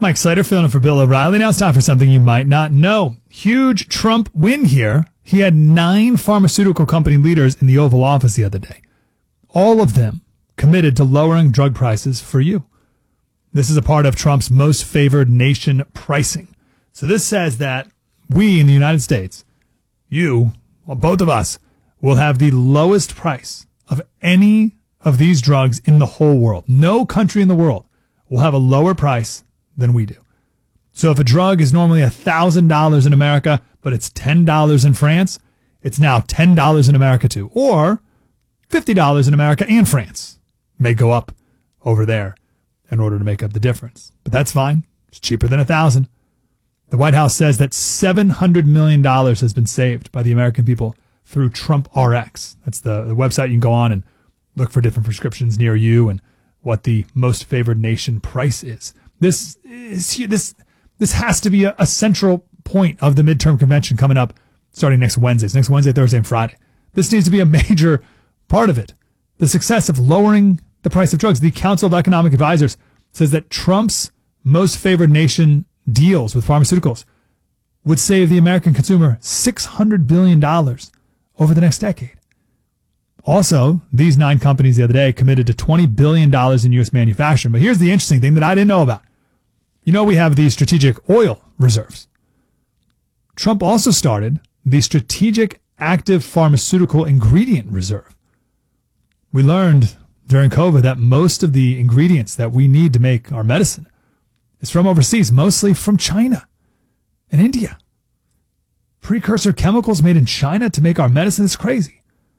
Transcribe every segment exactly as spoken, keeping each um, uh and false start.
Mike Slater filling in for Bill O'Reilly. Now it's time for something you might not know. Huge Trump win here. He had nine pharmaceutical company leaders in the Oval Office the other day. All of them committed to lowering drug prices for you. This is a part of Trump's most favored nation pricing. So this says that we in the United States, you, well, both of us, will have the lowest price of any of these drugs in the whole world. No country in the world will have a lower price than we do. So if a drug is normally one thousand dollars in America, but it's ten dollars in France, it's now ten dollars in America too. Or fifty dollars in America and France. May go up over there in order to make up the difference. But that's fine. It's cheaper than one thousand dollars. The White House says that seven hundred million dollars has been saved by the American people through Trump R X. That's the, the website you can go on and look for different prescriptions near you and what the most favored nation price is. This is this this has to be a, a central point of the midterm convention coming up starting next Wednesday. It's next Wednesday, Thursday, and Friday. This needs to be a major part of it. The success of lowering the price of drugs. The Council of Economic Advisors says that Trump's most favored nation deals with pharmaceuticals would save the American consumer six hundred billion dollars over the next decade. Also, these nine companies the other day committed to twenty billion dollars in U S manufacturing. But here's the interesting thing that I didn't know about. You know, we have these strategic oil reserves. Trump also started the Strategic Active Pharmaceutical Ingredient Reserve. We learned during COVID that most of the ingredients that we need to make our medicine is from overseas, mostly from China and India. Precursor chemicals made in China to make our medicine is crazy.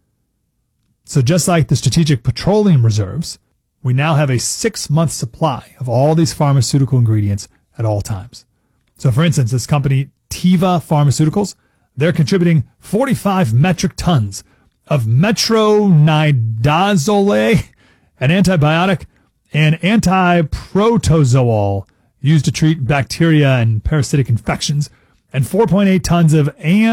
So just like the Strategic Petroleum Reserves, we now have a six-month supply of all these pharmaceutical ingredients at all times. So for instance, this company, Teva Pharmaceuticals, they're contributing forty-five metric tons of metronidazole, an antibiotic, and antiprotozoal used to treat bacteria and parasitic infections, and four point eight tons of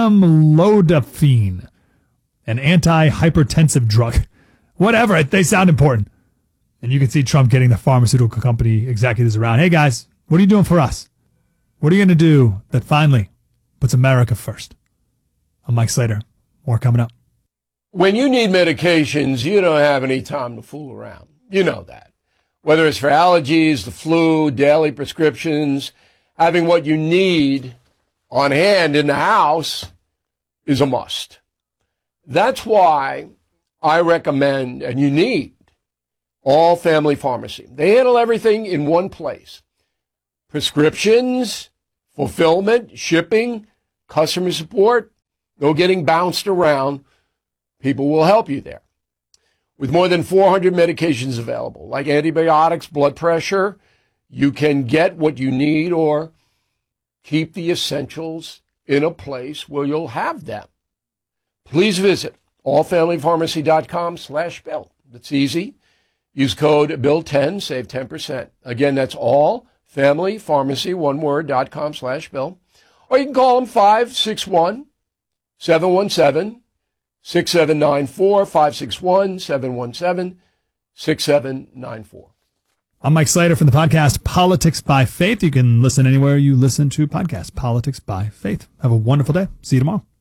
amlodipine, an anti-hypertensive drug. Whatever, they sound important. And you can see Trump getting the pharmaceutical company executives around. Hey, guys, what are you doing for us? What are you going to do that finally puts America first? I'm Mike Slater. More coming up. When you need medications, you don't have any time to fool around. You know that. Whether it's for allergies, the flu, daily prescriptions, having what you need on hand in the house is a must. That's why I recommend, and you need, All Family Pharmacy. They handle everything in one place. Prescriptions, fulfillment, shipping, customer support, no getting bounced around. People will help you there. With more than four hundred medications available, like antibiotics, blood pressure, you can get what you need or keep the essentials in a place where you'll have them. Please visit allfamilypharmacy.com slash Bill. That's easy. Use code Bill ten, save ten percent. Again, that's allfamilypharmacy, one word, dot com slash Bill. Or you can call them five six one, seven one seven, six seven nine four, five six one, seven one seven, six seven nine four. I'm Mike Slater from the podcast Politics by Faith. You can listen anywhere you listen to podcasts. Politics by Faith. Have a wonderful day. See you tomorrow.